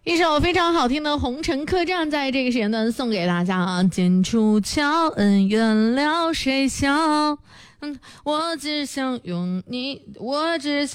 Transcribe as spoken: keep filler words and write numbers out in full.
一首非常好听的《红尘客栈》在这个时间段送给大家啊！剑出鞘，恩怨了谁笑？嗯，我只想用你，我只